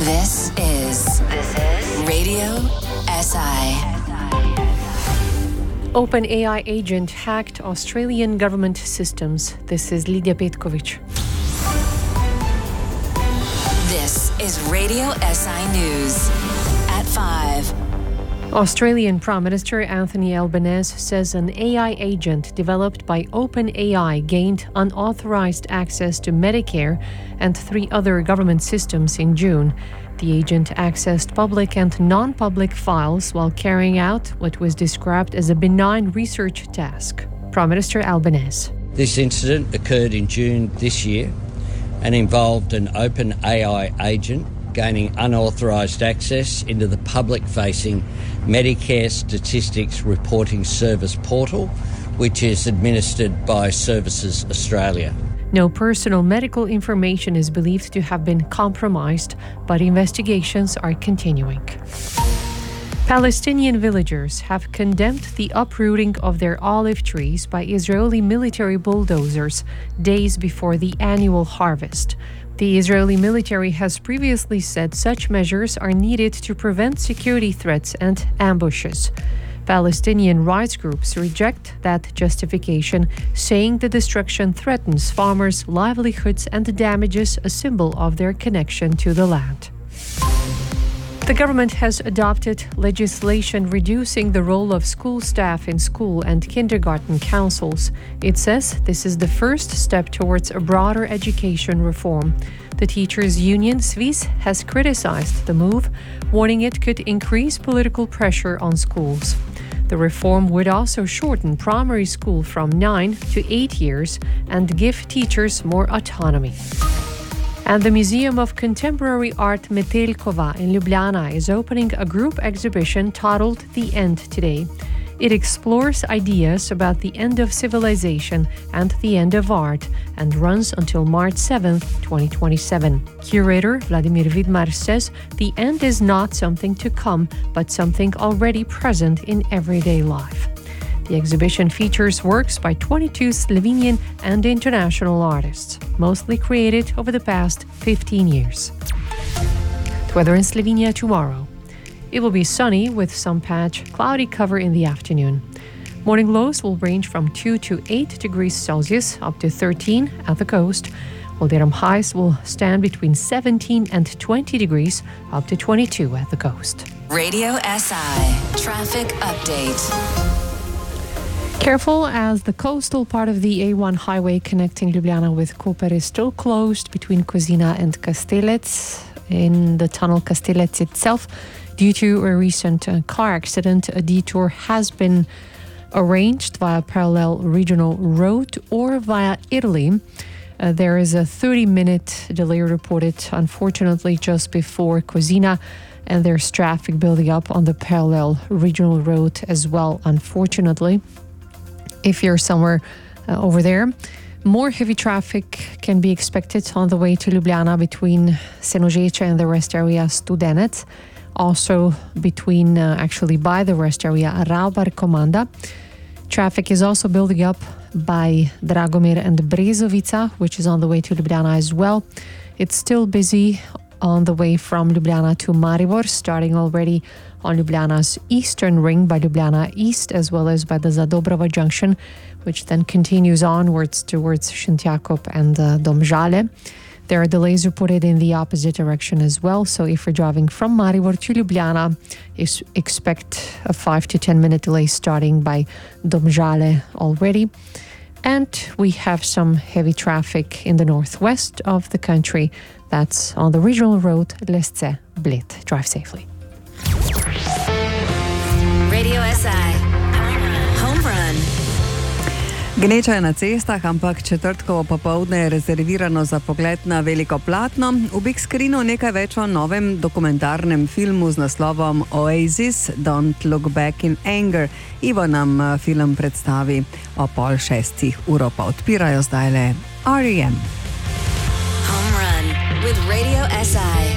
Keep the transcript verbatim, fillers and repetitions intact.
This is this is Radio S I. OpenAI agent hacked Australian government systems. This is Lidia Petkovic. This is Radio S I News at five. Australian Prime Minister Anthony Albanese says an A I agent developed by OpenAI gained unauthorized access to Medicare and three other government systems in June. The agent accessed public and non-public files while carrying out what was described as a benign research task. Prime Minister Albanese. This incident occurred in June this year and involved an OpenAI agent gaining unauthorised access into the public-facing Medicare Statistics Reporting Service portal, which is administered by Services Australia. No personal medical information is believed to have been compromised, but investigations are continuing. Palestinian villagers have condemned the uprooting of their olive trees by Israeli military bulldozers days before the annual harvest. The Israeli military has previously said such measures are needed to prevent security threats and ambushes. Palestinian rights groups reject that justification, saying the destruction threatens farmers' livelihoods and damages a symbol of their connection to the land. The government has adopted legislation reducing the role of school staff in school and kindergarten councils. It says this is the first step towards a broader education reform. The teachers' union, S V I S, has criticized the move, warning it could increase political pressure on schools. The reform would also shorten primary school from nine to eight years and give teachers more autonomy. And the Museum of Contemporary Art Metelkova in Ljubljana is opening a group exhibition titled The End today. It explores ideas about the end of civilization and the end of art and runs until March seventh, twenty twenty-seven. Curator Vladimir Vidmar says the end is not something to come, but something already present in everyday life. The exhibition features works by twenty-two Slovenian and international artists, mostly created over the past fifteen years. The weather in Slovenia tomorrow. It will be sunny with some patch cloudy cover in the afternoon. Morning lows will range from two to eight degrees Celsius up to thirteen at the coast, while daytime highs will stand between seventeen and twenty degrees up to twenty-two at the coast. Radio S I Traffic Update. Careful, as the coastal part of the A one highway connecting Ljubljana with Koper is still closed between Kozina and Kastelec. In the tunnel Kastelec itself, due to a recent uh, car accident, a detour has been arranged via parallel regional road or via Italy. Uh, there is a thirty-minute delay reported, unfortunately, just before Kozina, and there's traffic building up on the parallel regional road as well, unfortunately. If you're somewhere uh, over there, more heavy traffic can be expected on the way to Ljubljana between Senožeče and the rest area Studenec. Also between, uh, actually by the rest area, Ravbar Komanda. Traffic is also building up by Dragomir and Brezovica, which is on the way to Ljubljana as well. It's still busy on the way from Ljubljana to Maribor, starting already on Ljubljana's eastern ring by Ljubljana East, as well as by the Zadobrova junction, which then continues onwards towards Šentjakov and uh, Domžale. There are delays reported in the opposite direction as well, so if you're driving from Maribor to Ljubljana, is expect a five to ten minute delay starting by Domžale already. And we have some heavy traffic in the northwest of the country. That's on the regional road Lesce-Bled. Drive safely. Radio S I Home Run. Gneča je na cestah, ampak četrtkovo popoldne je rezervirano za pogled na veliko platno. V Big Screenu nekaj več o novem dokumentarnem filmu z naslovom Oasis, Don't Look Back in Anger. Ivo nam film predstavi o pol šestih. Uro pa odpirajo zdajle R E M. Home Run with Radio S I.